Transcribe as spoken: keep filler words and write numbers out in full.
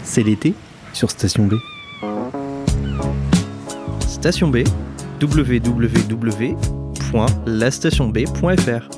C'est l'été sur Station B. Station B, w w w point la station b point f r.